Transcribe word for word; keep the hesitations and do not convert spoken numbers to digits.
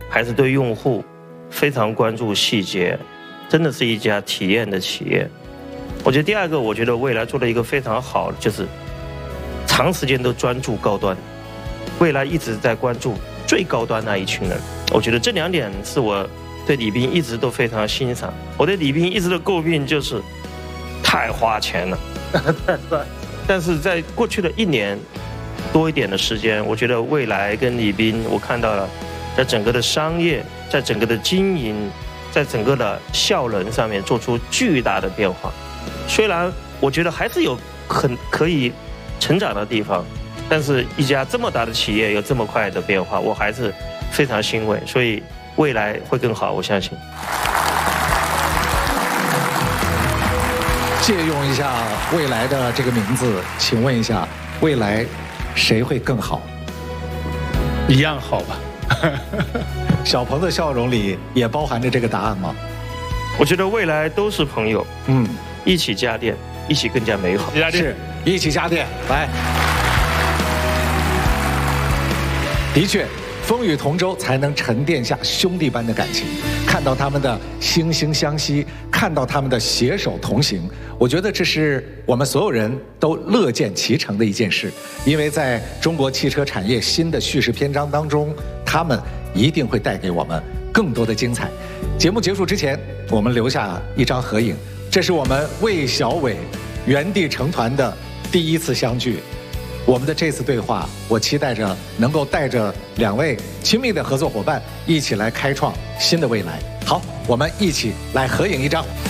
还是对用户非常关注细节，真的是一家体验的企业。我觉得第二个，我觉得未来做的一个非常好的就是长时间都专注高端，未来一直在关注最高端那一群人。我觉得这两点是我对李斌一直都非常欣赏。我对李斌一直的诟病就是太花钱了，但是在过去的一年多一点的时间，我觉得未来跟李斌，我看到了在整个的商业，在整个的经营，在整个的效能上面做出巨大的变化。虽然我觉得还是有很可以成长的地方，但是一家这么大的企业有这么快的变化，我还是非常欣慰，所以未来会更好，我相信。 借用一下未来的这个名字，请问一下，未来谁会更好？ 一样好吧。 小鹏的笑容里也包含着这个答案吗？ 我觉得未来都是朋友，嗯，一起家电，一起更加美好。 是，一起家电，来。的确，风雨同舟才能沉淀下兄弟般的感情。看到他们的惺惺相惜，看到他们的携手同行，我觉得这是我们所有人都乐见其成的一件事。因为在中国汽车产业新的叙事篇章当中，他们一定会带给我们更多的精彩。节目结束之前，我们留下一张合影，这是我们魏小伟原地成团的第一次相聚。我们的这次对话，我期待着能够带着两位亲密的合作伙伴一起来开创新的未来。好，我们一起来合影一张。